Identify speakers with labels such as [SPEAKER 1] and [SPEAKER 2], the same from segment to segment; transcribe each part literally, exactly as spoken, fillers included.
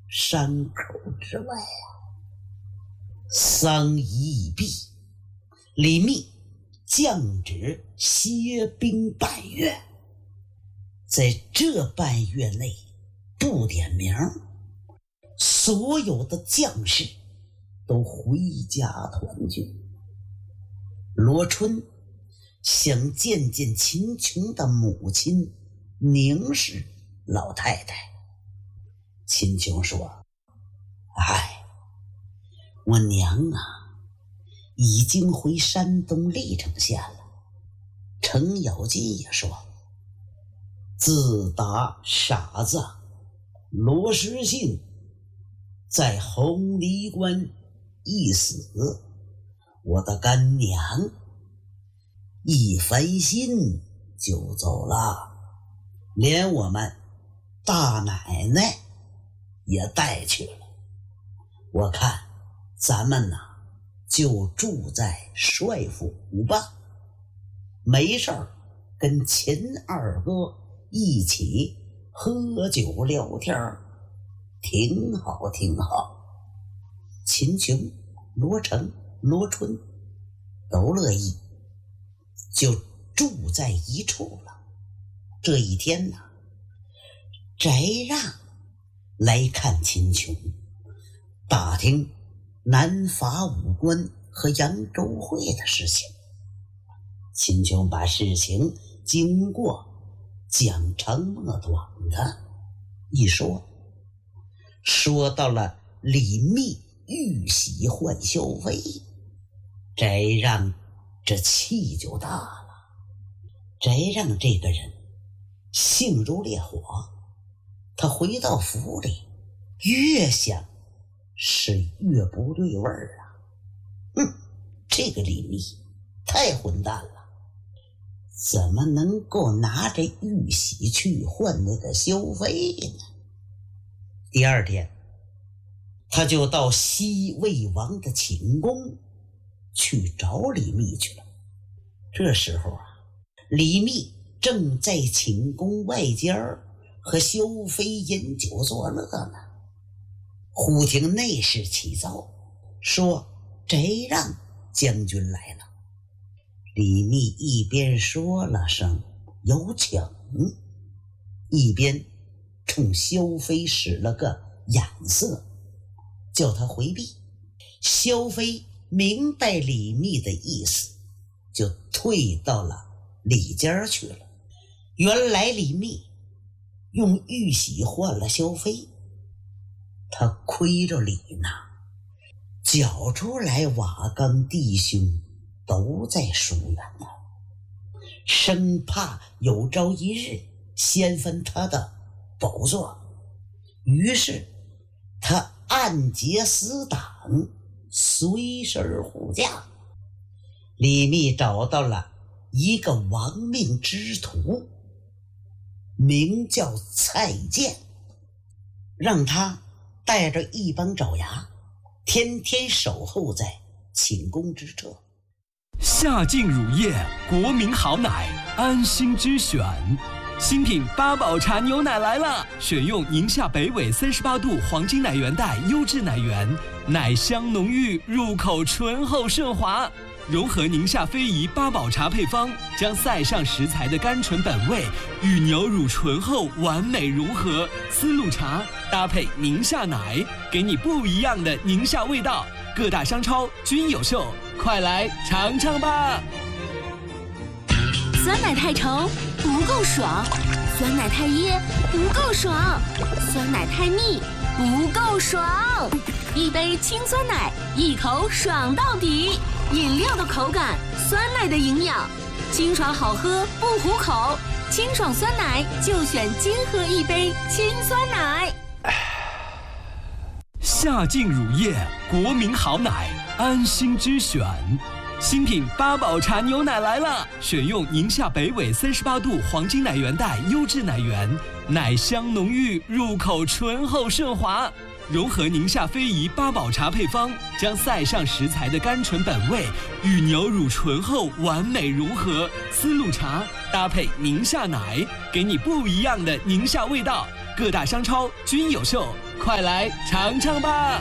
[SPEAKER 1] 山口之外啊。丧仪已毕，李密降旨歇兵半月，在这半月内不点名，所有的将士都回家团聚。罗春想见见秦琼的母亲宁氏老太太。秦琼说：哎，我娘啊已经回山东历城县了。程咬金也说，自打傻子罗时信在红泥关一死，我的干娘一翻心就走了，连我们大奶奶也带去了。我看咱们呐就住在帅府吧，没事儿跟秦二哥一起喝酒聊天，挺好挺好。秦琼、罗成、罗春都乐意，就住在一处了。这一天呢，翟让来看秦琼，打听南伐武关和扬州会的事情。秦琼把事情经过讲长莫短的一说，说到了李密玉玺换萧妃，翟让这气就大了。翟让这个人性如烈火，他回到府里越想是越不对味儿啊。嗯，这个李密太混蛋了，怎么能够拿着玉玺去换那个萧妃呢？第二天他就到西魏王的寝宫去找李密去了。这时候啊，李密正在寝宫外间和萧妃饮酒作乐呢。忽听内侍启奏，说翟让将军来了。李密一边说了声有请，一边冲萧妃使了个眼色，叫他回避。萧妃明白李密的意思，就退到了里间去了。原来李密用玉玺换了萧妃，他亏着李呢，搅出来瓦岗弟兄都在疏远他，生怕有朝一日掀翻他的宝座，于是他暗结私党，随身护驾。李密找到了一个亡命之徒，名叫蔡健，让他带着一帮爪牙，天天守候在寝宫之侧。
[SPEAKER 2] 夏净乳业，国民好奶，安心之选。新品八宝茶牛奶来了，选用宁夏北纬三十八度黄金奶源带优质奶源，奶香浓郁，入口醇厚顺滑。融合宁夏非遗八宝茶配方，将塞上食材的甘醇本味与牛乳醇厚完美融合。丝路茶搭配宁夏奶，给你不一样的宁夏味道。各大商超均有售，快来尝尝吧！
[SPEAKER 3] 酸奶太稠不够爽，酸奶太噎不够爽，酸奶太腻不够爽。一杯清酸奶，一口爽到底。饮料的口感，酸奶的营养，清爽好喝不糊口。清爽酸奶就选金河一杯清酸奶。
[SPEAKER 2] 夏净乳业，国民好奶，安心之选。新品八宝茶牛奶来了，选用宁夏北纬三十八度黄金奶源带优质奶源，奶香浓郁，入口醇厚顺滑。融合宁夏非遗八宝茶配方，将塞上食材的甘醇本味与牛乳醇厚完美融合。丝路茶搭配宁夏奶，给你不一样的宁夏味道。各大商超均有售， 快来尝尝吧！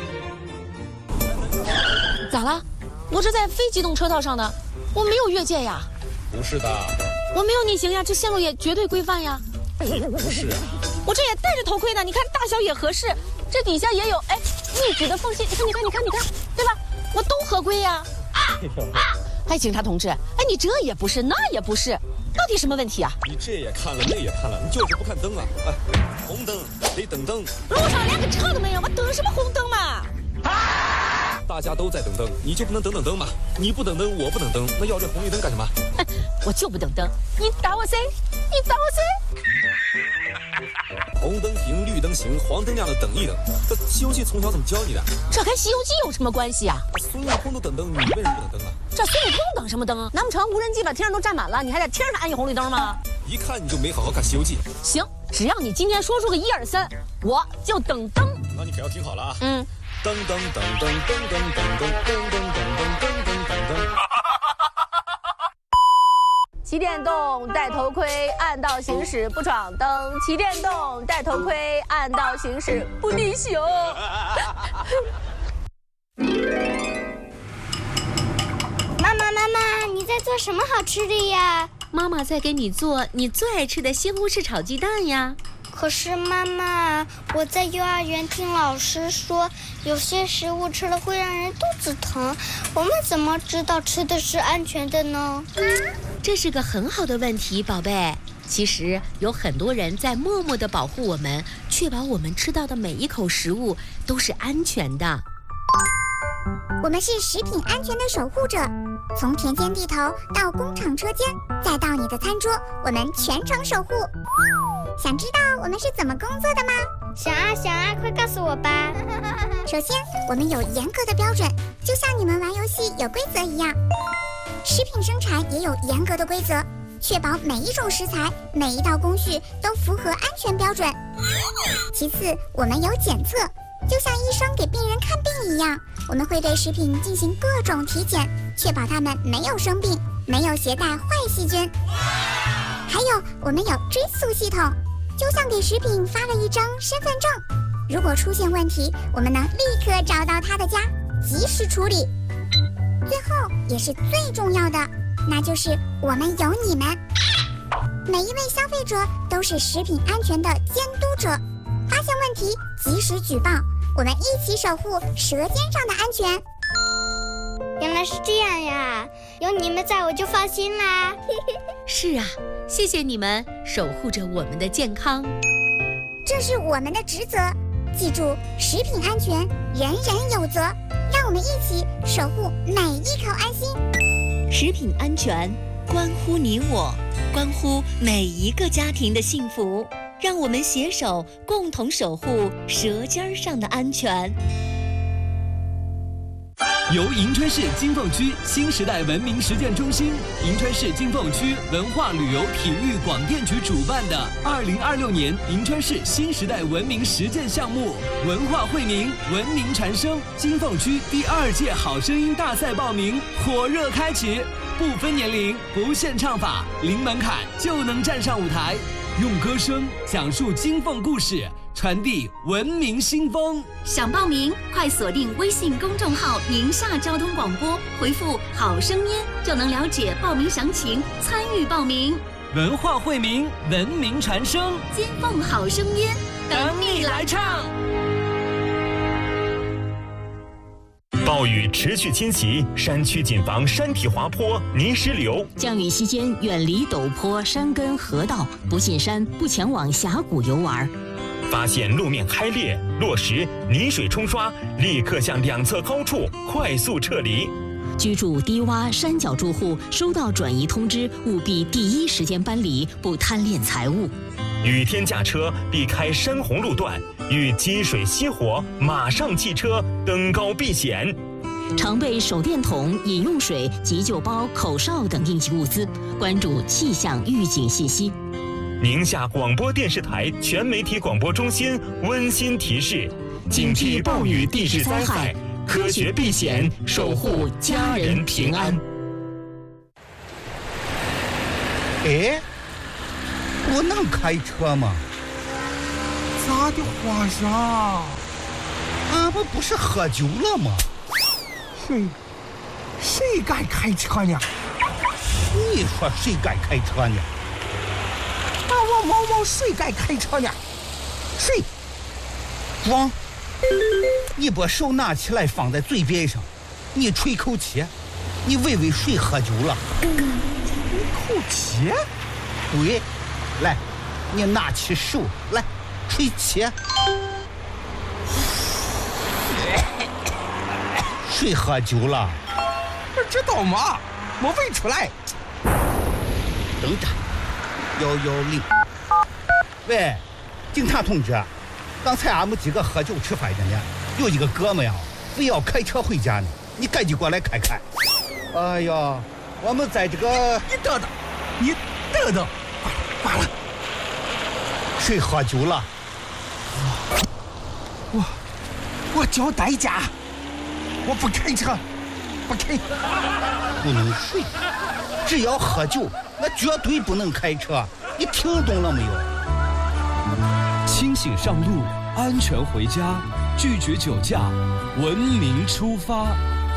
[SPEAKER 3] 咋了？我这在非机动车道上呢，我没有越界呀。
[SPEAKER 4] 不是的，
[SPEAKER 3] 我没有逆行呀，这线路也绝对规范呀。
[SPEAKER 4] 不是啊，
[SPEAKER 3] 我这也戴着头盔呢，你看大小也合适，这底下也有哎密止的缝隙，你看你看你看你看，对吧？我都合规呀。哎，警察同志，哎，你这也不是，那也不是，到底什么问题啊？
[SPEAKER 4] 你这也看了，那也看了，你就是不看灯啊！哎，红灯得等灯。
[SPEAKER 3] 路上连个车都没有，我等什么红灯嘛？
[SPEAKER 4] 大家都在等灯，你就不能等等灯吗？你不等灯，我不等灯，那要这红绿灯干什么？
[SPEAKER 3] 我就不等灯，你打我谁？你打我谁？
[SPEAKER 4] 红灯停，绿灯行，黄灯亮了等一等。这《西游记》从小怎么教你的？
[SPEAKER 3] 这跟《西游记》有什么关系啊？
[SPEAKER 4] 孙悟空都等灯，你为什么不等灯啊？
[SPEAKER 3] 这孙悟空等什么灯啊？难不成无人机把天上都占满了，你还在天上安一红绿灯吗？
[SPEAKER 4] 一看你就没好好看《西游记》。
[SPEAKER 3] 行，只要你今天说出个一二三，我就等灯。
[SPEAKER 4] 那你可要听好了啊！
[SPEAKER 3] 嗯。
[SPEAKER 4] 噔噔噔噔噔噔噔噔噔噔噔噔噔噔。
[SPEAKER 3] 骑电动戴头盔，按道行驶不闯灯；骑电动戴头盔，按道行驶不逆行。
[SPEAKER 5] 妈妈，妈妈，你在做什么好吃的呀？
[SPEAKER 3] 妈妈在给你做你最爱吃的西红柿炒鸡蛋呀。
[SPEAKER 5] 可是妈妈，我在幼儿园听老师说，有些食物吃了会让人肚子疼，我们怎么知道吃的是安全的呢？
[SPEAKER 3] 这是个很好的问题，宝贝。其实有很多人在默默地保护我们，确保我们吃到的每一口食物都是安全的。
[SPEAKER 6] 我们是食品安全的守护者，从田间地头到工厂车间，再到你的餐桌，我们全程守护。想知道我们是怎么工作的吗？
[SPEAKER 5] 想啊想啊，快告诉我吧。
[SPEAKER 6] 首先，我们有严格的标准，就像你们玩游戏有规则一样。食品生产也有严格的规则，确保每一种食材、每一道工序都符合安全标准。其次，我们有检测，就像医生给病人看病一样，我们会对食品进行各种体检，确保它们没有生病，没有携带坏细菌。还有，我们有追溯系统，就像给食品发了一张身份证，如果出现问题，我们能立刻找到他的家，及时处理。最后也是最重要的，那就是我们有你们。每一位消费者都是食品安全的监督者，发现问题及时举报，我们一起守护舌尖上的安全。
[SPEAKER 5] 原来是这样呀，有你们在我就放心啦。
[SPEAKER 3] 是啊，谢谢你们守护着我们的健康，
[SPEAKER 6] 这是我们的职责。记住，食品安全人人有责，让我们一起守护每一口安心。
[SPEAKER 7] 食品安全关乎你我，关乎每一个家庭的幸福，让我们携手共同守护舌尖上的安全。
[SPEAKER 2] 由银川市金凤区新时代文明实践中心、银川市金凤区文化旅游体育广电局主办的二零二六年银川市新时代文明实践项目“文化惠民，文明传声”金凤区第二届好声音大赛报名火热开启，不分年龄，不限唱法，零门槛就能站上舞台，用歌声讲述金凤故事，传递文明新风。
[SPEAKER 3] 想报名，快锁定微信公众号“宁夏交通广播”，回复“好声音”就能了解报名详情，参与报名。
[SPEAKER 2] 文化惠民，文明传声，
[SPEAKER 3] 金凤好声音，
[SPEAKER 2] 等你来唱。
[SPEAKER 8] 暴雨持续侵袭，山区谨防山体滑坡、泥石流。
[SPEAKER 7] 降雨期间远离陡坡、山根、河道，不进山，不前往峡谷游玩。
[SPEAKER 8] 发现路面开裂、落石、泥水冲刷，立刻向两侧高处快速撤离。
[SPEAKER 7] 居住低洼山脚住户收到转移通知，务必第一时间搬离，不贪恋财物。
[SPEAKER 8] 雨天驾车避开山洪路段，遇积水熄火马上弃车，登高避险。
[SPEAKER 7] 常备手电筒、饮用水、急救包、口哨等应急物资，关注气象预警信息。
[SPEAKER 8] 宁夏广播电视台全媒体广播中心温馨提示：警惕暴雨地质灾害，科学避险，守护家人平安。
[SPEAKER 9] 哎，我能开车吗？ 啥的花香？
[SPEAKER 10] 俺们不是喝酒了吗？
[SPEAKER 9] 谁谁敢开车呢？
[SPEAKER 10] 你说谁敢开车呢？
[SPEAKER 9] 那我毛毛谁敢开车呢？谁？
[SPEAKER 10] 王，你把手拿起来放在嘴边上，你吹口气，你问问谁喝酒了？
[SPEAKER 9] 吹口气？
[SPEAKER 10] 对，来，你拿起手来吹气。谁喝酒了？
[SPEAKER 9] 不知道吗？我问出来。
[SPEAKER 10] 等着，幺幺零。喂，警察同志，刚才俺们几个喝酒吃饭着呢，有一个哥们呀，非要开车回家呢，你赶紧过来看看。哎呀，我们在这个……
[SPEAKER 9] 你等等，你等等，完了，
[SPEAKER 10] 谁喝酒了？
[SPEAKER 9] 我我交代价。我不开车，不开，
[SPEAKER 10] 不能睡，只要喝酒，那绝对不能开车。你听懂了没有？
[SPEAKER 2] 清醒上路，安全回家，拒绝酒驾，文明出发。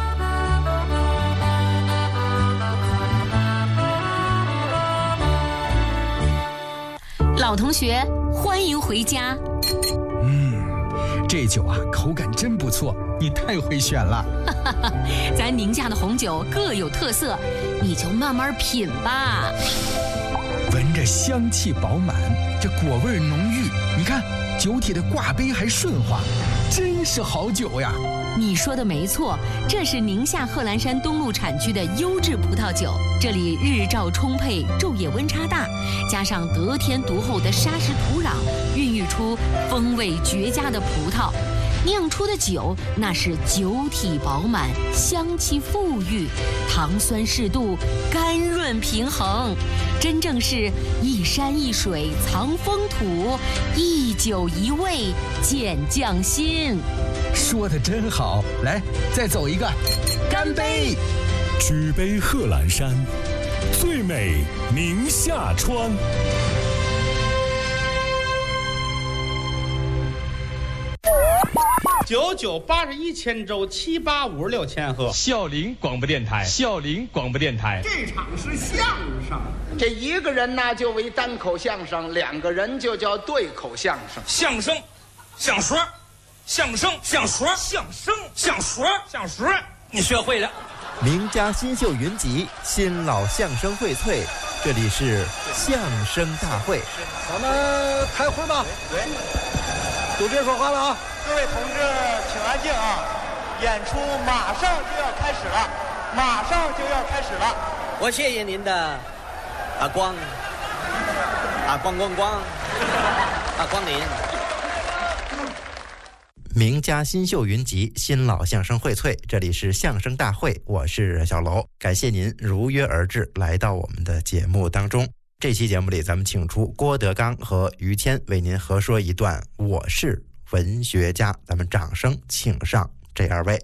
[SPEAKER 3] 老同学，欢迎回家。
[SPEAKER 9] 嗯，这酒啊，口感真不错。你太会选了，
[SPEAKER 3] 咱宁夏的红酒各有特色，你就慢慢品吧。
[SPEAKER 9] 闻着香气饱满，这果味浓郁，你看酒体的挂杯还顺滑，真是好酒呀。
[SPEAKER 3] 你说的没错，这是宁夏贺兰山东路产区的优质葡萄酒，这里日照充沛，昼夜温差大，加上得天独厚的砂石土壤，孕育出风味绝佳的葡萄。酿出的酒那是酒体饱满，香气馥郁，糖酸适度，甘润平衡，真正是一山一水藏风土，一酒一味见匠心。
[SPEAKER 9] 说得真好，来，再走一个，干杯！
[SPEAKER 8] 举杯贺兰山，最美宁夏川。
[SPEAKER 11] 九九八十一千周，七八五十六千赫。
[SPEAKER 12] 孝陵广播电台，孝陵广播电台。
[SPEAKER 13] 这场是相声，这一个人呢就为单口相声，两个人就叫对口相声。
[SPEAKER 12] 相声，相说，相声，相说，相声，相说，相说，你学会了。
[SPEAKER 14] 名家新秀云集，新老相声荟萃，这里是相声大会。
[SPEAKER 15] 咱们开会吧。
[SPEAKER 13] 对，
[SPEAKER 15] 都别说话了啊！
[SPEAKER 16] 各位同志，请安静啊！演出马上就要开始了，马上就要开始了。
[SPEAKER 17] 我谢谢您的啊光啊光光光啊光临。
[SPEAKER 14] 名家新秀云集，新老相声荟萃，这里是相声大会，我是小楼，感谢您如约而至，来到我们的节目当中。这期节目里，咱们请出郭德纲和于谦为您合说一段《我是文学家》，咱们掌声请上这二位。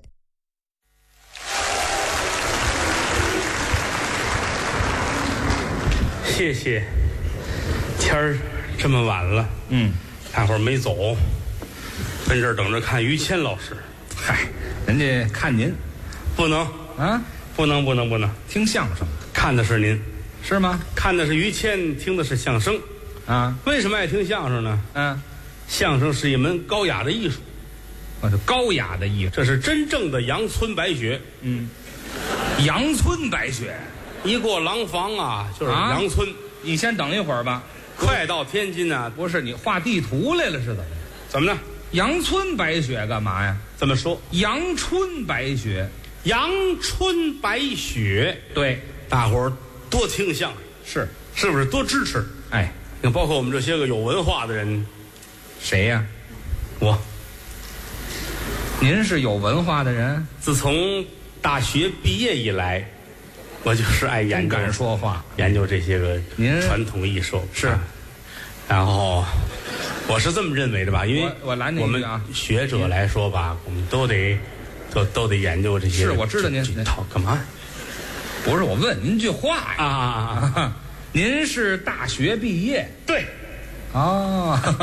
[SPEAKER 11] 谢谢。天儿这么晚了，嗯，大伙儿没走，跟这儿等着看于谦老师。
[SPEAKER 12] 嗨，人家看您，
[SPEAKER 11] 不能
[SPEAKER 12] 啊，
[SPEAKER 11] 不能不能不能
[SPEAKER 12] 听相声，
[SPEAKER 11] 看的是您，
[SPEAKER 12] 是吗？
[SPEAKER 11] 看的是于谦，听的是相声，
[SPEAKER 12] 啊，
[SPEAKER 11] 为什么爱听相声呢？
[SPEAKER 12] 嗯，
[SPEAKER 11] 相声是一门高雅的艺术，
[SPEAKER 12] 啊，是高雅的艺术，
[SPEAKER 11] 这是真正的阳春白雪。
[SPEAKER 12] 嗯，阳春白雪，
[SPEAKER 11] 一过廊坊啊，就是阳春。啊、
[SPEAKER 12] 你先等一会儿吧。
[SPEAKER 11] 快到天津啊！
[SPEAKER 12] 不是你画地图来了是怎么？
[SPEAKER 11] 怎么呢？
[SPEAKER 12] 阳春白雪干嘛呀？
[SPEAKER 11] 怎么说？
[SPEAKER 12] 阳春白雪，
[SPEAKER 11] 阳春白雪。
[SPEAKER 12] 对，
[SPEAKER 11] 大伙儿多听相声，
[SPEAKER 12] 是
[SPEAKER 11] 是不是多支持？
[SPEAKER 12] 哎，
[SPEAKER 11] 你看，包括我们这些个有文化的人，
[SPEAKER 12] 谁呀？
[SPEAKER 11] 我。
[SPEAKER 12] 您是有文化的人？
[SPEAKER 11] 自从大学毕业以来，我就是爱研究，
[SPEAKER 12] 敢说话，
[SPEAKER 11] 研究这些个
[SPEAKER 12] 您
[SPEAKER 11] 传统艺术
[SPEAKER 12] 是。
[SPEAKER 11] 啊、然后我是这么认为的吧，因为
[SPEAKER 12] 我拦
[SPEAKER 11] 我们学者来说吧，我们都得都都得研究这些。
[SPEAKER 12] 是我知道您
[SPEAKER 11] 这套干嘛？
[SPEAKER 12] 不是我问您句话呀
[SPEAKER 11] 啊啊啊！
[SPEAKER 12] 您是大学毕业？
[SPEAKER 11] 对。
[SPEAKER 12] 哦，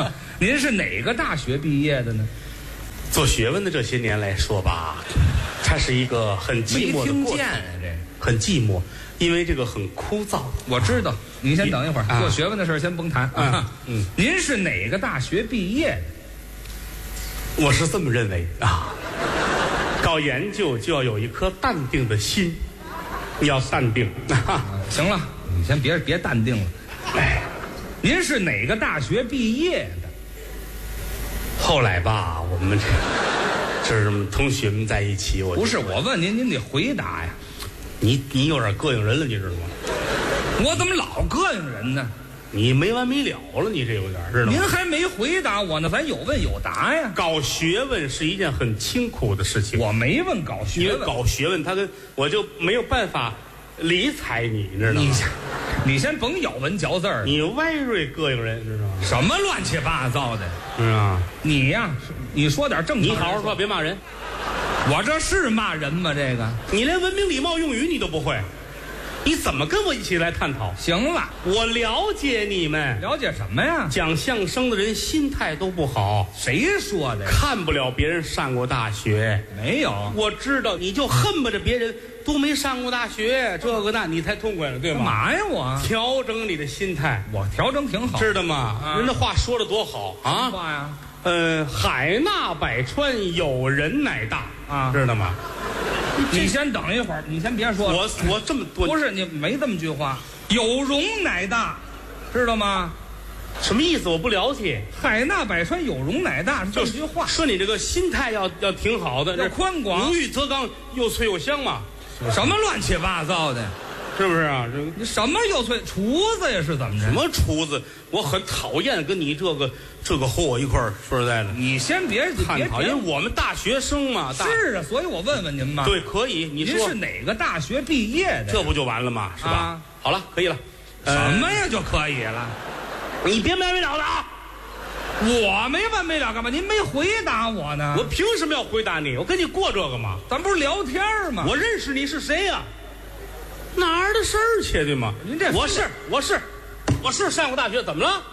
[SPEAKER 12] 您是哪个大学毕业的呢？
[SPEAKER 11] 做学问的这些年来说吧，它是一个很寂寞的过程。
[SPEAKER 12] 没听见啊，这
[SPEAKER 11] 很寂寞，因为这个很枯燥。
[SPEAKER 12] 我知道，您先等一会儿，
[SPEAKER 11] 啊、
[SPEAKER 12] 做学问的事儿先甭谈啊。嗯，您是哪个大学毕业的？
[SPEAKER 11] 我是这么认为啊，搞研究就要有一颗淡定的心，要淡定。啊、
[SPEAKER 12] 行了，你先别别淡定了。哎，您是哪个大学毕业的？
[SPEAKER 11] 后来吧，我们这这是同学们在一起，我
[SPEAKER 12] 不是我问您，您得回答呀。
[SPEAKER 11] 你你有点膈应人了，你知道吗？
[SPEAKER 12] 我怎么老膈应人呢？
[SPEAKER 11] 你没完没了了，你这有点知道吗？
[SPEAKER 12] 您还没回答我呢，咱有问有答呀。
[SPEAKER 11] 搞学问是一件很清苦的事情。
[SPEAKER 12] 我没问搞学问，
[SPEAKER 11] 因为搞学问，他跟我就没有办法理睬你，你知道吗？
[SPEAKER 12] 你, 你先甭咬文嚼字儿，
[SPEAKER 11] 你歪瑞膈应人，知道吗？
[SPEAKER 12] 什么乱七八糟的？
[SPEAKER 11] 是啊，
[SPEAKER 12] 你呀，你说点正常。
[SPEAKER 11] 你好好说，别骂人。
[SPEAKER 12] 我这是骂人吗？这个，
[SPEAKER 11] 你连文明礼貌用语你都不会，你怎么跟我一起来探讨？
[SPEAKER 12] 行了，
[SPEAKER 11] 我了解你们。
[SPEAKER 12] 了解什么呀？
[SPEAKER 11] 讲相声的人心态都不好。
[SPEAKER 12] 谁说的？
[SPEAKER 11] 看不了别人上过大学。
[SPEAKER 12] 没有，
[SPEAKER 11] 我知道，你就恨不得别人都没上过大学，这个那，你才痛快了，对吗？
[SPEAKER 12] 干嘛呀我？
[SPEAKER 11] 调整你的心态。
[SPEAKER 12] 我调整挺好，
[SPEAKER 11] 知道吗？啊、人家话说的多好啊！
[SPEAKER 12] 话呀，
[SPEAKER 11] 呃，海纳百川，有人乃大啊，知道吗？
[SPEAKER 12] 你先等一会儿，你先别说了。
[SPEAKER 11] 我我这么多
[SPEAKER 12] 不是你没这么句话，有容乃大，知道吗？
[SPEAKER 11] 什么意思？我不了解。
[SPEAKER 12] 海纳百川，有容乃大是这句话。
[SPEAKER 11] 说你这个心态要要挺好的，
[SPEAKER 12] 要宽广，
[SPEAKER 11] 无欲则刚，又脆又香嘛。
[SPEAKER 12] 什么乱七八糟的？
[SPEAKER 11] 是不是啊？这
[SPEAKER 12] 你什么又脆？厨子呀是怎么着？
[SPEAKER 11] 什么厨子？我很讨厌跟你这个这个和我一块儿。说实在的，
[SPEAKER 12] 你先别
[SPEAKER 11] 探讨，因为我们大学生嘛。
[SPEAKER 12] 是啊，所以我问问您嘛。
[SPEAKER 11] 对，可以。你说
[SPEAKER 12] 您是哪个大学毕业的？
[SPEAKER 11] 这不就完了吗？是吧？啊、好了，可以了。
[SPEAKER 12] 什么呀就可以了？
[SPEAKER 11] 你别没完没了的啊！
[SPEAKER 12] 我没完没了干嘛？您没回答我呢。
[SPEAKER 11] 我凭什么要回答你？我跟你过这个吗？
[SPEAKER 12] 咱不是聊天吗？
[SPEAKER 11] 我认识你是谁呀、啊？哪儿的事儿去对吗？
[SPEAKER 12] 您这
[SPEAKER 11] 我是我是我是上过大学，怎么了？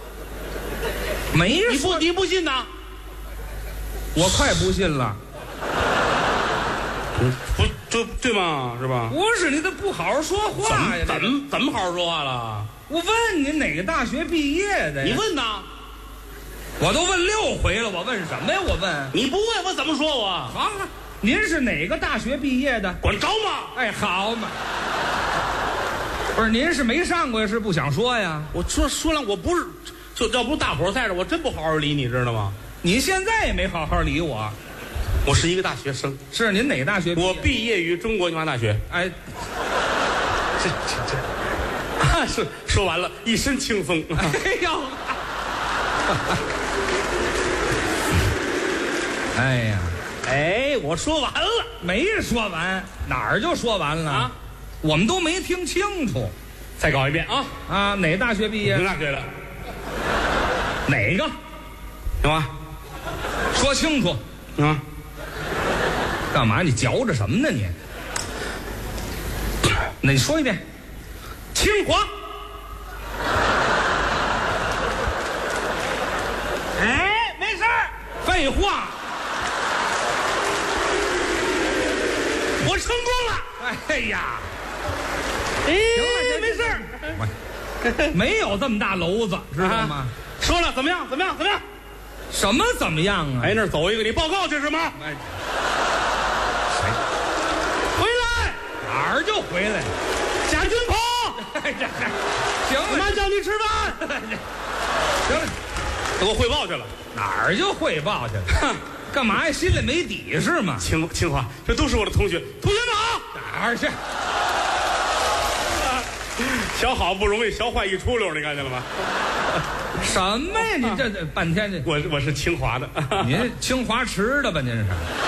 [SPEAKER 12] 没
[SPEAKER 11] 你不你不信呐？
[SPEAKER 12] 我快不信了。
[SPEAKER 11] 不这对吗？是吧？
[SPEAKER 12] 不是你怎么不好好说话呀？
[SPEAKER 11] 怎么怎么好好说话了？
[SPEAKER 12] 我问您哪个大学毕业的呀？
[SPEAKER 11] 你问呐？
[SPEAKER 12] 我都问六回了，我问什么呀？我问
[SPEAKER 11] 你不问我怎么说我？
[SPEAKER 12] 好，您是哪个大学毕业的？
[SPEAKER 11] 管着吗？
[SPEAKER 12] 哎，好嘛。不是，您是没上过呀，是不想说呀？
[SPEAKER 11] 我说说了，我不是，就要不是大伙在这，我真不好好理你，知道吗？
[SPEAKER 12] 你现在也没好好理我。
[SPEAKER 11] 我是一个大学生。
[SPEAKER 12] 是您哪个大学毕业？
[SPEAKER 11] 我毕业于中国清华大学。
[SPEAKER 12] 哎，
[SPEAKER 11] 这这这，啊，是说完了，一身轻松。
[SPEAKER 12] 哎呦，哎呀，
[SPEAKER 11] 哎，我说完了，
[SPEAKER 12] 没说完，哪儿就说完了啊？我们都没听清楚，
[SPEAKER 11] 再搞一遍啊！
[SPEAKER 12] 啊，哪大学毕业？
[SPEAKER 11] 哪大学的？
[SPEAKER 12] 哪个？
[SPEAKER 11] 行吗？
[SPEAKER 12] 说清楚
[SPEAKER 11] 啊！
[SPEAKER 12] 干嘛？你嚼着什么呢你？那你说一遍。
[SPEAKER 11] 清华。
[SPEAKER 12] 哎，没事儿。废话。
[SPEAKER 11] 我成功了。
[SPEAKER 12] 哎呀。
[SPEAKER 11] 哎，没事
[SPEAKER 12] 儿，没有这么大篓子，知道吗？啊、
[SPEAKER 11] 说了，怎么样？怎么样？怎么样？
[SPEAKER 12] 什么怎么样啊？
[SPEAKER 11] 哎，那儿走一个，你报告去是吗？哎，
[SPEAKER 12] 谁？
[SPEAKER 11] 回来？
[SPEAKER 12] 哪儿就回来？
[SPEAKER 11] 贾君鹏，
[SPEAKER 12] 哎呀，行了，
[SPEAKER 11] 妈叫你吃饭。
[SPEAKER 12] 行了，
[SPEAKER 11] 给我汇报去了。
[SPEAKER 12] 哪儿就汇报去了？干嘛呀？心里没底是吗？
[SPEAKER 11] 清清华，这都是我的同学，同学们好。
[SPEAKER 12] 哪儿去？
[SPEAKER 11] 小好不容易，小坏一出溜，你看见了吗？
[SPEAKER 12] 什么呀？你这这半天这……
[SPEAKER 11] 我我是清华的，
[SPEAKER 12] 您清华池的吧？您是？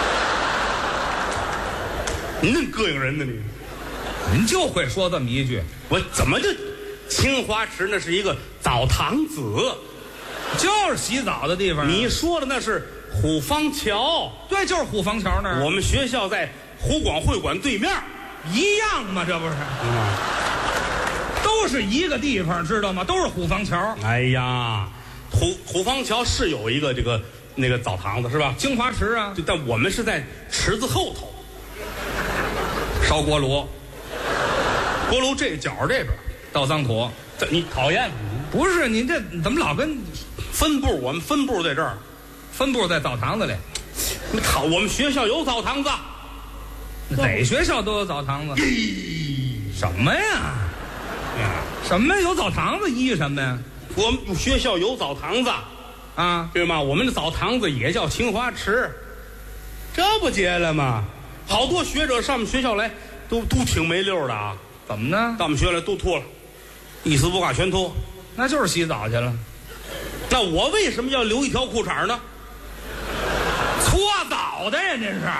[SPEAKER 11] 您那膈应人呢你？
[SPEAKER 12] 您就会说这么一句，
[SPEAKER 11] 我怎么就清华池那是一个澡堂子，
[SPEAKER 12] 就是洗澡的地方、啊。
[SPEAKER 11] 你说的那是虎坊桥，
[SPEAKER 12] 对，就是虎坊桥那儿。
[SPEAKER 11] 我们学校在湖广会馆对面，
[SPEAKER 12] 一样吗？这不是？嗯。都是一个地方，知道吗？都是虎坊桥。
[SPEAKER 11] 哎呀， 虎虎坊桥是有一个这个那个澡堂子是吧？
[SPEAKER 12] 京华池啊，
[SPEAKER 11] 但我们是在池子后头
[SPEAKER 12] 烧锅炉，
[SPEAKER 11] 锅炉这角这边
[SPEAKER 12] 倒脏土。
[SPEAKER 11] 这你讨厌？
[SPEAKER 12] 不是你这怎么老跟
[SPEAKER 11] 分部？我们分部在这儿，
[SPEAKER 12] 分部在澡堂子里。
[SPEAKER 11] 你好，我们学校有澡堂子，
[SPEAKER 12] 哪学校都有澡堂子。什么呀？什么有澡堂子？依什么呀？
[SPEAKER 11] 我们学校有澡堂子
[SPEAKER 12] 啊，
[SPEAKER 11] 对吗？我们的澡堂子也叫清华池，这不结了吗？好多学者上我们学校来，都都挺没溜的啊。
[SPEAKER 12] 怎么呢？
[SPEAKER 11] 到我们学校来都秃了，一丝不挂全秃，
[SPEAKER 12] 那就是洗澡去了。
[SPEAKER 11] 那我为什么要留一条裤衩呢？
[SPEAKER 12] 搓澡的呀，这是。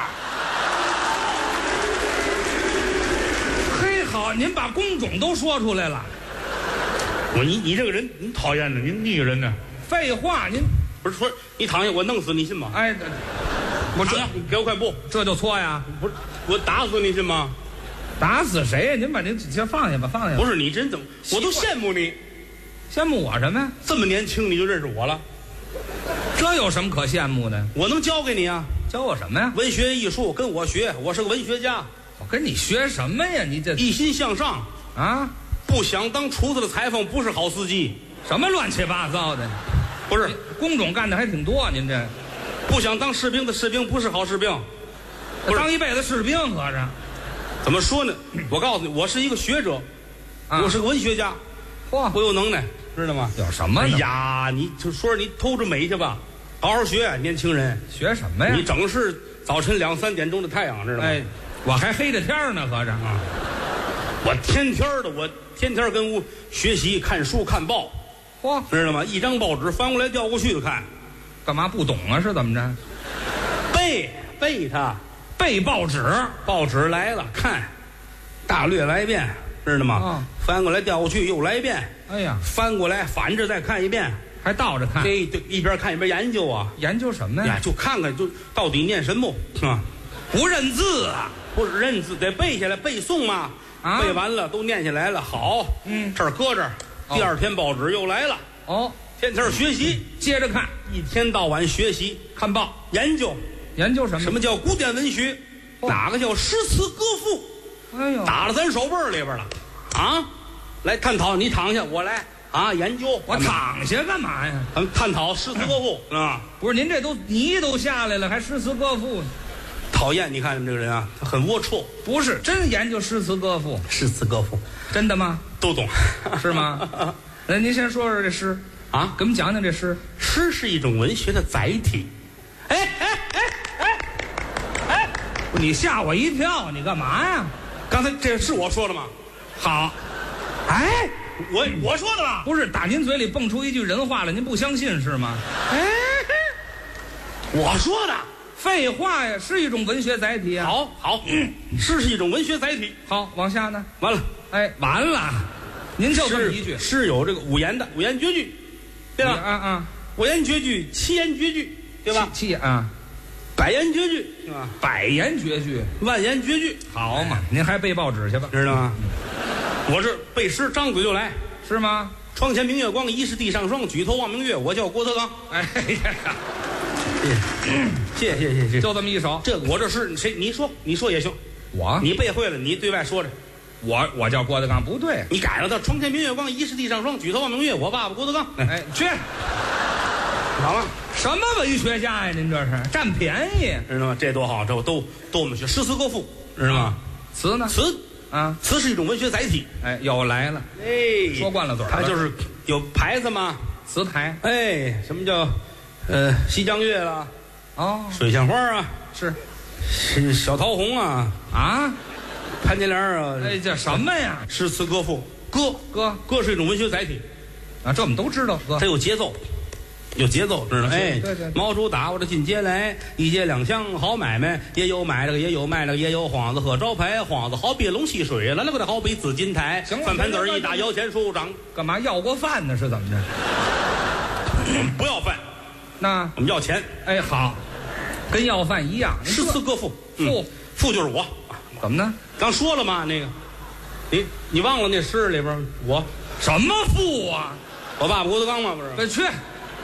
[SPEAKER 12] 嘿，好，您把工种都说出来了。
[SPEAKER 11] 我你你这个人，你讨厌的，您女人呢？
[SPEAKER 12] 废话，您
[SPEAKER 11] 不是说你躺下我弄死你信吗？
[SPEAKER 12] 哎，我这
[SPEAKER 11] 你给我块布，
[SPEAKER 12] 这就搓呀？
[SPEAKER 11] 不是，我打死你信吗？
[SPEAKER 12] 打死谁呀？您把您先放下吧，放下吧。
[SPEAKER 11] 不是你真怎么？我都羡慕你，
[SPEAKER 12] 羡慕我什么呀？
[SPEAKER 11] 这么年轻你就认识我了，
[SPEAKER 12] 这有什么可羡慕的？
[SPEAKER 11] 我能教给你啊？
[SPEAKER 12] 教我什么呀？
[SPEAKER 11] 文学艺术跟我学，我是个文学家。
[SPEAKER 12] 我跟你学什么呀？你这
[SPEAKER 11] 一心向上
[SPEAKER 12] 啊！
[SPEAKER 11] 不想当厨子的裁缝不是好司机。
[SPEAKER 12] 什么乱七八糟的？
[SPEAKER 11] 不是
[SPEAKER 12] 工种干的还挺多，您这
[SPEAKER 11] 不想当士兵的士兵不是好士兵。
[SPEAKER 12] 我当一辈子士兵合着。
[SPEAKER 11] 怎么说呢？我告诉你，我是一个学者，
[SPEAKER 12] 啊、
[SPEAKER 11] 我是个文学家，
[SPEAKER 12] 嚯，
[SPEAKER 11] 我有能耐，知道吗？
[SPEAKER 12] 有什么？
[SPEAKER 11] 哎呀，你就说你偷着美去吧，好好学，年轻人。
[SPEAKER 12] 学什么呀？
[SPEAKER 11] 你整是早晨两三点钟的太阳，知道吗？
[SPEAKER 12] 哎，我还黑着天呢，合着啊！
[SPEAKER 11] 我天天的，我天天跟屋学习、看书、看报，
[SPEAKER 12] 嚯，
[SPEAKER 11] 知道吗？一张报纸翻过来调过去的看，
[SPEAKER 12] 干嘛不懂啊？是怎么着？
[SPEAKER 11] 背背它。
[SPEAKER 12] 背报纸，
[SPEAKER 11] 报纸来了，看，大略来一遍，知道吗？
[SPEAKER 12] 啊，
[SPEAKER 11] 翻过来调过去又来一遍。
[SPEAKER 12] 哎呀，
[SPEAKER 11] 翻过来反着再看一遍，
[SPEAKER 12] 还倒着看。
[SPEAKER 11] 这对一边看一边研究啊，
[SPEAKER 12] 研究什么呀？
[SPEAKER 11] 呀，就看看就到底念什么啊？
[SPEAKER 12] 不认字啊？
[SPEAKER 11] 不是认字，得背下来背诵嘛。
[SPEAKER 12] 啊，
[SPEAKER 11] 背完了都念下来了，好，
[SPEAKER 12] 嗯，
[SPEAKER 11] 这儿搁这儿，第二天报纸又来了。
[SPEAKER 12] 哦，
[SPEAKER 11] 天天学习，
[SPEAKER 12] 接着看，
[SPEAKER 11] 一天到晚学习
[SPEAKER 12] 看报
[SPEAKER 11] 研究。
[SPEAKER 12] 研究什么？
[SPEAKER 11] 什么叫古典文学？哦、哪个叫诗词歌赋？
[SPEAKER 12] 哎呦，
[SPEAKER 11] 打了咱手背里边了，啊！来探讨，你躺下，我来啊研究。
[SPEAKER 12] 我躺下干嘛呀？
[SPEAKER 11] 咱们探讨诗词歌赋啊！
[SPEAKER 12] 不是您这都泥都下来了，还诗词歌赋？
[SPEAKER 11] 讨厌！你看你这个人啊，他很龌龊。
[SPEAKER 12] 不是真研究诗词歌赋？
[SPEAKER 11] 诗词歌赋
[SPEAKER 12] 真的吗？
[SPEAKER 11] 都懂，
[SPEAKER 12] 是吗？那您先说说这诗
[SPEAKER 11] 啊，
[SPEAKER 12] 给我们讲讲这诗。
[SPEAKER 11] 诗是一种文学的载体。哎哎哎哎哎！
[SPEAKER 12] 你吓我一跳，你干嘛呀？
[SPEAKER 11] 刚才这是我说的吗？
[SPEAKER 12] 好，哎，
[SPEAKER 11] 我我说的吧？
[SPEAKER 12] 不是，打您嘴里蹦出一句人话来，您不相信是吗？
[SPEAKER 11] 哎，我说的。
[SPEAKER 12] 废话呀，是一种文学载体啊。
[SPEAKER 11] 好，好，嗯，诗是一种文学载体。
[SPEAKER 12] 好，往下呢？
[SPEAKER 11] 完了，
[SPEAKER 12] 哎，完了，您就这么一句。
[SPEAKER 11] 诗有这个五言的五言绝句，对吧？
[SPEAKER 12] 啊啊，
[SPEAKER 11] 五言绝句、七言绝句，对吧？
[SPEAKER 12] 七啊，
[SPEAKER 11] 百言绝句，对吧？
[SPEAKER 12] 百言绝句，
[SPEAKER 11] 万言绝句，
[SPEAKER 12] 好嘛？您还背报纸去吧？
[SPEAKER 11] 知道吗？我这背诗，张嘴就来，
[SPEAKER 12] 是吗？
[SPEAKER 11] 窗前明月光，疑是地上霜。举头望明月，我叫郭德纲。
[SPEAKER 12] 哎呀。
[SPEAKER 11] 谢谢谢谢谢谢，
[SPEAKER 12] 就这么一首。
[SPEAKER 11] 这我这是谁？你说你说也行。
[SPEAKER 12] 我
[SPEAKER 11] 你背会了，你对外说着。
[SPEAKER 12] 我我叫郭德纲，不对，
[SPEAKER 11] 你改了到窗前明月光，疑是地上霜。举头望明月，我爸爸郭德纲。
[SPEAKER 12] 哎，去，
[SPEAKER 11] 好了，
[SPEAKER 12] 什么文学家呀？您这是占便宜，
[SPEAKER 11] 知道吗？这多好，这都都我们学诗词歌赋，知道吗？
[SPEAKER 12] 词呢？
[SPEAKER 11] 词
[SPEAKER 12] 啊，
[SPEAKER 11] 词是一种文学载体。
[SPEAKER 12] 哎，又来了，
[SPEAKER 11] 哎，
[SPEAKER 12] 说惯了嘴儿，
[SPEAKER 11] 它就是有牌子嘛，
[SPEAKER 12] 词牌。
[SPEAKER 11] 哎，什么叫呃西江月了？
[SPEAKER 12] 哦，
[SPEAKER 11] 水仙花啊，
[SPEAKER 12] 是，
[SPEAKER 11] 是小桃红啊，
[SPEAKER 12] 啊，
[SPEAKER 11] 潘金莲啊，
[SPEAKER 12] 哎，这什么呀？
[SPEAKER 11] 诗词歌赋，歌
[SPEAKER 12] 歌
[SPEAKER 11] 歌是一种文学载体，
[SPEAKER 12] 啊，这我们都知道，歌
[SPEAKER 11] 它有节奏，有节奏，知道吗？哎，
[SPEAKER 12] 对对，
[SPEAKER 11] 毛主打我这进街来，一街两厢好买卖，也有买这个，也有卖这个，也有幌子喝招牌，幌子好比龙戏水，来了个的好比紫金台，
[SPEAKER 12] 行了，
[SPEAKER 11] 饭盘子一打摇钱树长，
[SPEAKER 12] 干嘛要过饭呢？是怎么着？
[SPEAKER 11] 我们不要饭，
[SPEAKER 12] 那
[SPEAKER 11] 我们要钱。
[SPEAKER 12] 哎，好。跟要饭一样，
[SPEAKER 11] 诗词歌赋，
[SPEAKER 12] 赋
[SPEAKER 11] 赋就是我，
[SPEAKER 12] 怎么呢？
[SPEAKER 11] 刚说了嘛，那个，你你忘了那诗里边我
[SPEAKER 12] 什么赋啊？
[SPEAKER 11] 我爸爸郭德纲嘛，不是？
[SPEAKER 12] 快去，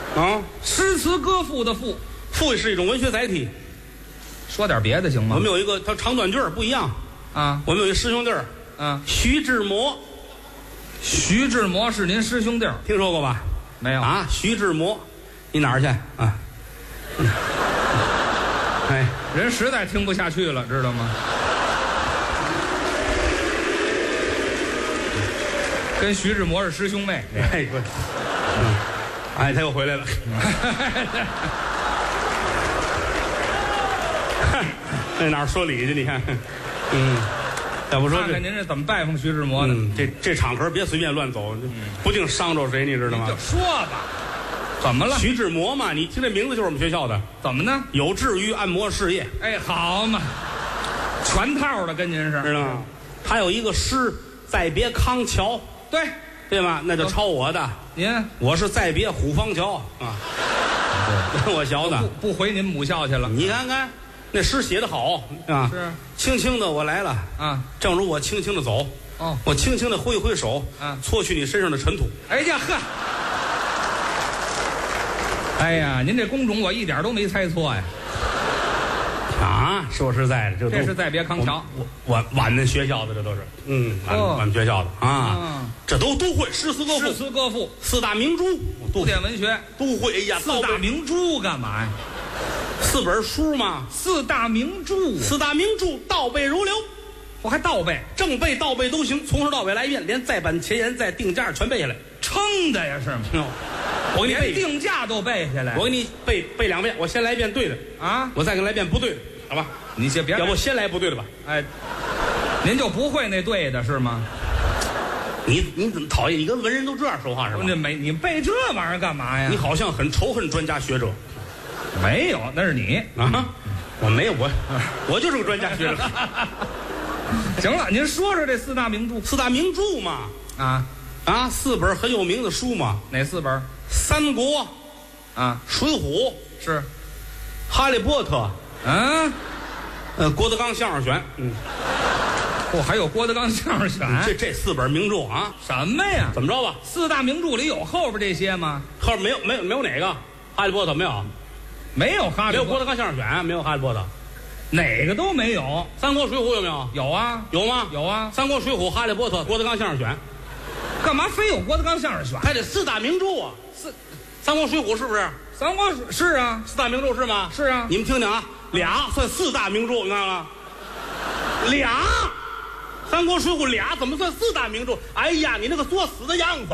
[SPEAKER 11] 啊，
[SPEAKER 12] 诗词歌赋的赋，
[SPEAKER 11] 赋是一种文学载体。
[SPEAKER 12] 说点别的行吗？
[SPEAKER 11] 我们有一个，它长短句不一样
[SPEAKER 12] 啊。
[SPEAKER 11] 我们有一师兄弟儿，
[SPEAKER 12] 啊，
[SPEAKER 11] 徐志摩。
[SPEAKER 12] 徐志摩是您师兄弟儿，
[SPEAKER 11] 听说过吧？
[SPEAKER 12] 没有
[SPEAKER 11] 啊，徐志摩，你哪儿去啊？哎，
[SPEAKER 12] 人实在听不下去了，知道吗？跟徐志摩是师兄妹。
[SPEAKER 11] 哎，嗯，哎，他又回来了。在哪儿说理去？你看，嗯，要不说
[SPEAKER 12] 看看您这怎么拜访徐志摩的？
[SPEAKER 11] 嗯、这这场合别随便乱走，嗯、不定伤着谁，你知道吗？
[SPEAKER 12] 你就说吧，怎么了？
[SPEAKER 11] 徐志摩嘛，你听这名字就是我们学校的，
[SPEAKER 12] 怎么呢？
[SPEAKER 11] 有志于按摩事业。
[SPEAKER 12] 哎，好嘛，全套的跟您是，
[SPEAKER 11] 知道吗？他有一个诗《再别康桥》，
[SPEAKER 12] 对
[SPEAKER 11] 对吗？那就抄我的。
[SPEAKER 12] 您，
[SPEAKER 11] 我是再别虎坊桥啊，我学的。
[SPEAKER 12] 不不回您母校去了。
[SPEAKER 11] 你看看。那诗写得好啊！
[SPEAKER 12] 是，
[SPEAKER 11] 轻轻的我来了
[SPEAKER 12] 啊，
[SPEAKER 11] 正如我轻轻的走，
[SPEAKER 12] 哦，
[SPEAKER 11] 我轻轻的挥一挥手，
[SPEAKER 12] 啊，
[SPEAKER 11] 搓去你身上的尘土。
[SPEAKER 12] 哎呀呵，哎呀，您这工种我一点都没猜错呀！
[SPEAKER 11] 啊，说实在的，这
[SPEAKER 12] 这是再别康桥，
[SPEAKER 11] 我我我们学校的这都是，嗯，俺我们学校的啊，这都都会诗词歌赋，
[SPEAKER 12] 诗词歌赋
[SPEAKER 11] 四大名著，
[SPEAKER 12] 古典文学
[SPEAKER 11] 都会。哎呀，
[SPEAKER 12] 四大名著干嘛呀？
[SPEAKER 11] 四本书嘛，
[SPEAKER 12] 四大名著，
[SPEAKER 11] 四大名著倒背如流，
[SPEAKER 12] 我还倒背，
[SPEAKER 11] 正背倒背都行，从头到尾来一遍，连再版前言再定价全背下来，
[SPEAKER 12] 撑的呀是吗？
[SPEAKER 11] 我给你背
[SPEAKER 12] 定价都背下来，
[SPEAKER 11] 我给你背背两遍，我先来一遍对的
[SPEAKER 12] 啊，
[SPEAKER 11] 我再给你来一遍不对的，好吧？
[SPEAKER 12] 你先别，
[SPEAKER 11] 要不先来不对的吧？
[SPEAKER 12] 哎，您就不会那对的是吗？
[SPEAKER 11] 你你怎么讨厌？你跟文人都这样说话是吧？
[SPEAKER 12] 那没你背这玩意儿干嘛呀？
[SPEAKER 11] 你好像很仇恨专家学者。
[SPEAKER 12] 没有，那是你
[SPEAKER 11] 啊！我没有，我我就是个专家学者。
[SPEAKER 12] 行了，您说说这四大名著。
[SPEAKER 11] 四大名著嘛，
[SPEAKER 12] 啊
[SPEAKER 11] 啊，四本很有名的书嘛。
[SPEAKER 12] 哪四本？
[SPEAKER 11] 三国，
[SPEAKER 12] 啊，
[SPEAKER 11] 水浒
[SPEAKER 12] 是，
[SPEAKER 11] 哈利波特，
[SPEAKER 12] 嗯，
[SPEAKER 11] 呃，郭德纲相声选，嗯，
[SPEAKER 12] 哦，还有郭德纲相声选，
[SPEAKER 11] 这这四本名著啊。
[SPEAKER 12] 什么呀？
[SPEAKER 11] 怎么着吧？
[SPEAKER 12] 四大名著里有后边这些吗？
[SPEAKER 11] 后边没有，没有，没有哪个？哈利波特没有。
[SPEAKER 12] 没有哈利，
[SPEAKER 11] 没有郭德纲相声选，没有哈利波特，
[SPEAKER 12] 哪个都没有。
[SPEAKER 11] 三国水浒有没有？
[SPEAKER 12] 有啊，
[SPEAKER 11] 有吗？
[SPEAKER 12] 有啊。
[SPEAKER 11] 三国水浒、哈利波特、郭德纲相声选，
[SPEAKER 12] 干嘛非有郭德纲相声选？
[SPEAKER 11] 还得四大名著啊！
[SPEAKER 12] 四，
[SPEAKER 11] 三国水浒是不是？
[SPEAKER 12] 三国是啊，
[SPEAKER 11] 四大名著是吗？
[SPEAKER 12] 是啊。
[SPEAKER 11] 你们听听啊，俩算四大名著，你看了？俩，三国水浒俩怎么算四大名著？哎呀，你那个作死的样子！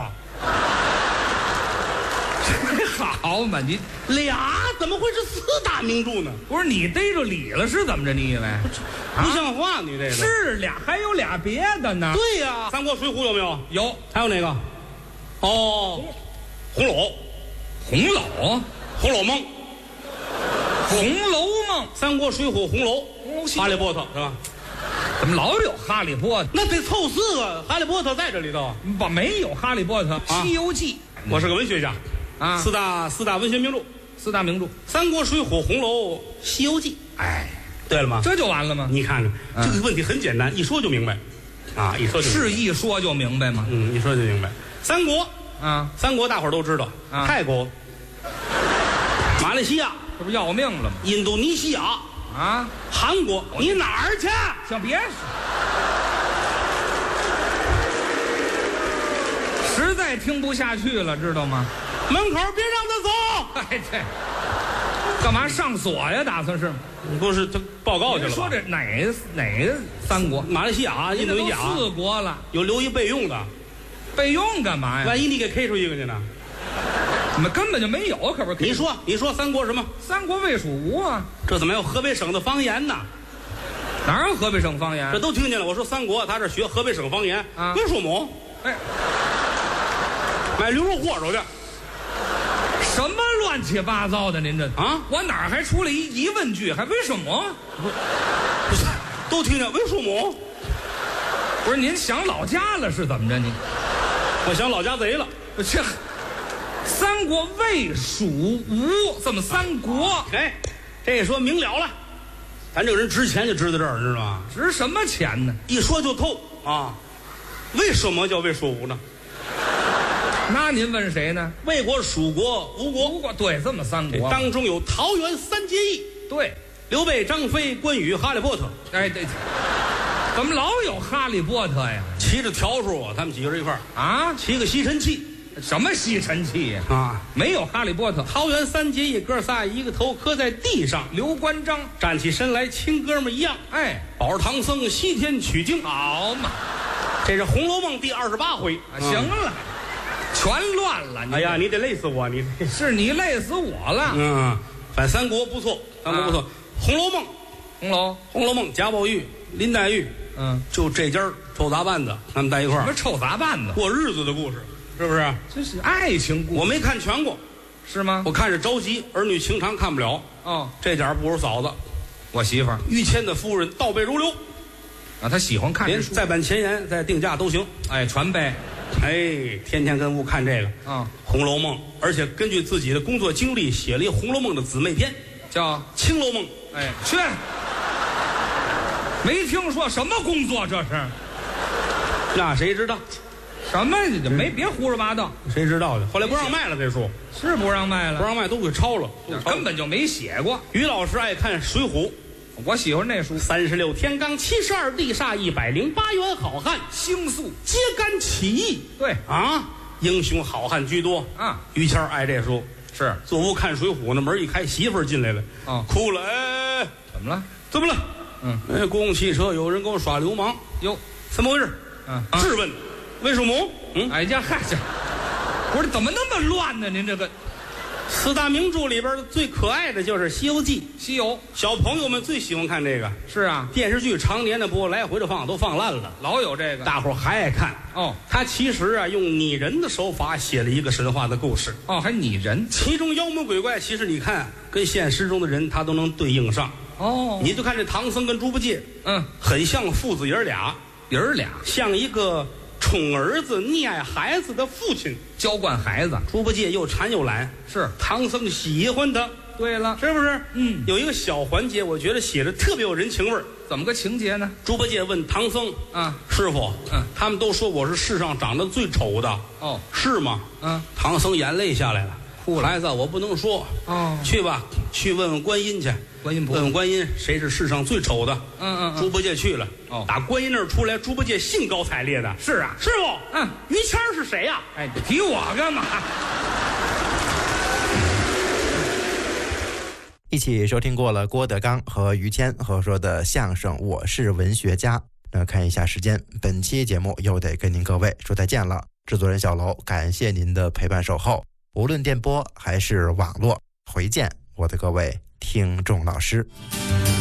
[SPEAKER 12] 好嘛，你
[SPEAKER 11] 俩怎么会是四大名著呢？
[SPEAKER 12] 不是你逮着理了是怎么着？你以为
[SPEAKER 11] 不像话？你这个
[SPEAKER 12] 是俩，还有俩别的呢。
[SPEAKER 11] 对呀，三国水浒有没有？
[SPEAKER 12] 有。
[SPEAKER 11] 还有哪个？哦，红楼，
[SPEAKER 12] 红楼，
[SPEAKER 11] 红楼梦，
[SPEAKER 12] 红楼梦，
[SPEAKER 11] 三国水浒红楼，哈利波特是吧？
[SPEAKER 12] 怎么老有哈利波特？
[SPEAKER 11] 那得凑四个，哈利波特在这里头。
[SPEAKER 12] 不，没有哈利波特，《西游记》。
[SPEAKER 11] 我是个文学家。
[SPEAKER 12] 啊，
[SPEAKER 11] 四大四大文学名著，
[SPEAKER 12] 四大名著：
[SPEAKER 11] 三国、水浒、红楼、西游记。哎，对了吗？
[SPEAKER 12] 这就完了吗？
[SPEAKER 11] 你看看、嗯、这个问题很简单，一说就明白，啊，一说就明白
[SPEAKER 12] 是一说就明白吗？
[SPEAKER 11] 嗯，一说就明白。三国
[SPEAKER 12] 啊，
[SPEAKER 11] 三国大伙儿都知道，
[SPEAKER 12] 啊、
[SPEAKER 11] 泰国、马来西亚，
[SPEAKER 12] 这不要命了吗？
[SPEAKER 11] 印度尼西亚
[SPEAKER 12] 啊，
[SPEAKER 11] 韩国，你哪儿去？
[SPEAKER 12] 先别说。实在听不下去了，知道吗？
[SPEAKER 11] 门口别让他走！
[SPEAKER 12] 哎，这干嘛上锁呀？打算是？
[SPEAKER 11] 不是他报告去了吧？
[SPEAKER 12] 说这哪哪个三国？
[SPEAKER 11] 马来西亚、印度尼西亚
[SPEAKER 12] 四国了，
[SPEAKER 11] 有留一备用的。
[SPEAKER 12] 备用干嘛呀？
[SPEAKER 11] 万一你给 K 出一个去呢？
[SPEAKER 12] 你们根本就没有，可不是？
[SPEAKER 11] 你说，你说三国什么？
[SPEAKER 12] 三国魏蜀吴啊！
[SPEAKER 11] 这怎么有河北省的方言呢？
[SPEAKER 12] 哪有河北省方言？
[SPEAKER 11] 这都听见了。我说三国，他这学河北省方言啊。魏蜀吴，
[SPEAKER 12] 哎。
[SPEAKER 11] 买驴肉货出去，
[SPEAKER 12] 什么乱七八糟的？您这
[SPEAKER 11] 啊，
[SPEAKER 12] 我哪儿还出了一疑问句？还为什么？
[SPEAKER 11] 不是，都听见为什么？
[SPEAKER 12] 不是您想老家了是怎么着？你，
[SPEAKER 11] 我想老家贼了。
[SPEAKER 12] 这三国魏蜀吴这么三国，
[SPEAKER 11] 哎，这一说明了了，咱这个人值钱就值在这儿，知道吗？
[SPEAKER 12] 值什么钱呢？
[SPEAKER 11] 一说就透啊！为什么叫魏蜀吴呢？
[SPEAKER 12] 那您问谁呢？
[SPEAKER 11] 魏国、蜀国、吴国。
[SPEAKER 12] 吴国对，这么三国
[SPEAKER 11] 当中有桃园三结义。
[SPEAKER 12] 对，
[SPEAKER 11] 刘备、张飞、关羽、哈利波特。
[SPEAKER 12] 哎，对，怎么老有哈利波特呀？
[SPEAKER 11] 骑着笤帚啊，他们几个人一块儿
[SPEAKER 12] 啊，
[SPEAKER 11] 骑个吸尘器。
[SPEAKER 12] 什么吸尘器呀？
[SPEAKER 11] 啊，
[SPEAKER 12] 没有哈利波特。
[SPEAKER 11] 桃园三结义，哥仨一个头磕在地上，
[SPEAKER 12] 刘关张
[SPEAKER 11] 站起身来，亲哥们一样。
[SPEAKER 12] 哎，
[SPEAKER 11] 保着唐僧西天取经，
[SPEAKER 12] 好嘛！
[SPEAKER 11] 这是《红楼梦》第二十八回。
[SPEAKER 12] 啊、行了，全乱了。
[SPEAKER 11] 哎呀，你得累死我，你
[SPEAKER 12] 是你累死我了。
[SPEAKER 11] 嗯，反三国不错，三国不错。啊《红楼梦》，
[SPEAKER 12] 红楼，《
[SPEAKER 11] 红楼梦》，贾宝玉、林黛玉，
[SPEAKER 12] 嗯，
[SPEAKER 11] 就这家臭杂拌子，他们在一块儿。
[SPEAKER 12] 什么臭杂拌子？
[SPEAKER 11] 过日子的故事。是不是？
[SPEAKER 12] 这是爱情故事，
[SPEAKER 11] 我没看全过，
[SPEAKER 12] 是吗？
[SPEAKER 11] 我看着着急，儿女情长看不了。
[SPEAKER 12] 哦，
[SPEAKER 11] 这点不如嫂子，
[SPEAKER 12] 我媳妇儿
[SPEAKER 11] 于谦的夫人倒背如流，
[SPEAKER 12] 啊，她喜欢看
[SPEAKER 11] 连再版前言、再定价都行。
[SPEAKER 12] 哎，传背，
[SPEAKER 11] 哎，天天跟屋看这个
[SPEAKER 12] 啊，《
[SPEAKER 11] 红楼梦》，而且根据自己的工作经历写了一《红楼梦》的姊妹篇，
[SPEAKER 12] 叫《
[SPEAKER 11] 青楼梦》。
[SPEAKER 12] 哎，去，没听说什么工作这是？
[SPEAKER 11] 那谁知道？
[SPEAKER 12] 什么没别胡说八道，
[SPEAKER 11] 谁知道的？后来不让卖了，这书
[SPEAKER 12] 是不让卖了，
[SPEAKER 11] 不让卖都给抄了，
[SPEAKER 12] 根本就没写过。
[SPEAKER 11] 于老师爱看《水浒》，
[SPEAKER 12] 我喜欢那书。
[SPEAKER 11] 三十六天罡，七十二地煞，一百零八员好汉，
[SPEAKER 12] 星宿
[SPEAKER 11] 揭竿起义。
[SPEAKER 12] 对
[SPEAKER 11] 啊，英雄好汉居多
[SPEAKER 12] 啊。
[SPEAKER 11] 于谦爱这书，
[SPEAKER 12] 是
[SPEAKER 11] 坐屋看《水浒》呢，门一开，媳妇儿进来了，
[SPEAKER 12] 啊，
[SPEAKER 11] 哭了，哎，
[SPEAKER 12] 怎么了？
[SPEAKER 11] 怎么了？
[SPEAKER 12] 嗯，
[SPEAKER 11] 哎，公共汽车有人给我耍流氓，
[SPEAKER 12] 哟，
[SPEAKER 11] 怎么回事？
[SPEAKER 12] 嗯，
[SPEAKER 11] 质问。为什么？
[SPEAKER 12] 嗯，哎呀，嗨，这不是怎么那么乱呢？您这个
[SPEAKER 11] 四大名著里边最可爱的就是《西游记》，
[SPEAKER 12] 西游
[SPEAKER 11] 小朋友们最喜欢看这个。
[SPEAKER 12] 是啊，
[SPEAKER 11] 电视剧常年的播，来回的放，都放烂了，
[SPEAKER 12] 老有这个，
[SPEAKER 11] 大伙儿还爱看。
[SPEAKER 12] 哦，
[SPEAKER 11] 他其实啊，用拟人的手法写了一个神话的故事。
[SPEAKER 12] 哦，还拟人，
[SPEAKER 11] 其中妖魔鬼怪，其实你看跟现实中的人，他都能对应上。
[SPEAKER 12] 哦，
[SPEAKER 11] 你就看这唐僧跟猪八戒，
[SPEAKER 12] 嗯，
[SPEAKER 11] 很像父子爷儿俩，
[SPEAKER 12] 爷儿俩
[SPEAKER 11] 像一个宠儿子溺爱孩子的父亲，
[SPEAKER 12] 娇惯孩子。
[SPEAKER 11] 猪八戒又馋又懒，
[SPEAKER 12] 是
[SPEAKER 11] 唐僧喜欢他。
[SPEAKER 12] 对了，
[SPEAKER 11] 是不是？
[SPEAKER 12] 嗯，
[SPEAKER 11] 有一个小环节，我觉得写的特别有人情味儿。
[SPEAKER 12] 怎么个情节呢？
[SPEAKER 11] 猪八戒问唐僧：“
[SPEAKER 12] 啊，
[SPEAKER 11] 师傅，
[SPEAKER 12] 嗯，
[SPEAKER 11] 他们都说我是世上长得最丑的，
[SPEAKER 12] 哦，
[SPEAKER 11] 是吗？”
[SPEAKER 12] 嗯，
[SPEAKER 11] 唐僧眼泪下来了，
[SPEAKER 12] 哭了。
[SPEAKER 11] 孩子，我不能说。
[SPEAKER 12] 哦，
[SPEAKER 11] 去吧，去问问观音去。
[SPEAKER 12] 观音，
[SPEAKER 11] 问问观音，谁是世上最丑的？
[SPEAKER 12] 嗯嗯。
[SPEAKER 11] 猪八戒去了。
[SPEAKER 12] 哦，
[SPEAKER 11] 打观音那儿出来，猪八戒兴高采烈的。
[SPEAKER 12] 是啊，
[SPEAKER 11] 师傅，
[SPEAKER 12] 嗯，
[SPEAKER 11] 于谦是谁呀？
[SPEAKER 12] 哎，你提我干嘛？
[SPEAKER 14] 一起收听过了郭德纲和于谦合说的相声《我是文学家》。那看一下时间，本期节目又得跟您各位说再见了。制作人小楼，感谢您的陪伴守候，无论电波还是网络，回见我的各位听众老师。